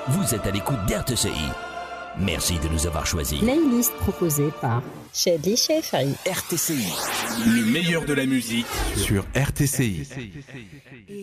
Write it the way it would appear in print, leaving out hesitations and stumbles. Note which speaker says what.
Speaker 1: Vous êtes à l'écoute d'RTCI. Merci de nous avoir choisis.
Speaker 2: Playlist proposée par Shadly Shefari.
Speaker 1: RTCI.
Speaker 3: Le meilleur de la musique
Speaker 4: sur RTCI.